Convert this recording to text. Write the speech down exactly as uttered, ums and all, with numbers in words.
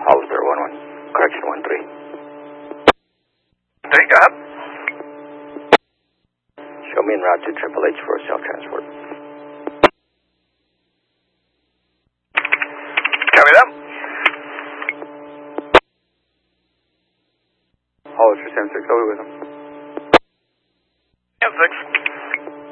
Hollister one one. Correction one three. Three, go ahead. Show me en route to Triple H for self-transport. Copy that. Hollister seven six, over with him. ten six.